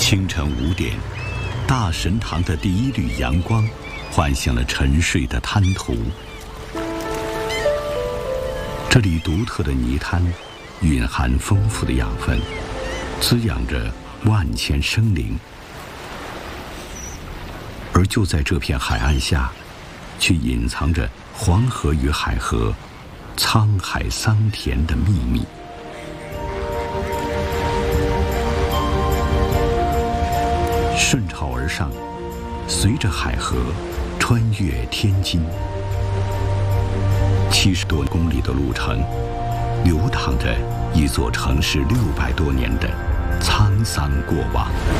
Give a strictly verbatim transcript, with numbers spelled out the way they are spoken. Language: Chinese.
清晨五点，大神堂的第一缕阳光唤醒了沉睡的滩涂。这里独特的泥滩蕴含丰富的养分，滋养着万千生灵。而就在这片海岸下，却隐藏着黄河与海河、沧海桑田的秘密。顺潮而上，随着海河穿越天津，七十多公里的路程，流淌着一座城市六百多年的沧桑过往。